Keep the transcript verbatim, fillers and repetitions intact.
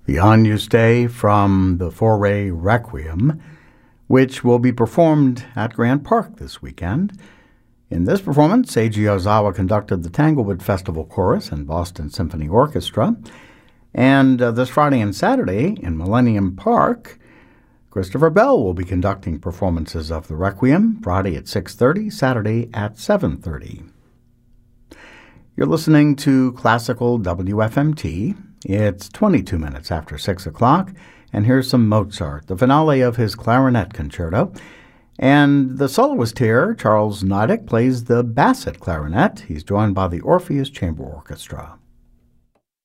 The Agnus Dei from the Fauré Requiem, which will be performed at Grant Park this weekend. In this performance, Seiji Ozawa conducted the Tanglewood Festival Chorus and Boston Symphony Orchestra. And uh, this Friday and Saturday in Millennium Park, Christopher Bell will be conducting performances of the Requiem, Friday at six thirty, Saturday at seven thirty. You're listening to Classical W F M T. It's twenty-two minutes after six o'clock, and here's some Mozart, the finale of his clarinet concerto. And the soloist here, Charles Nidek, plays the basset clarinet. He's joined by the Orpheus Chamber Orchestra.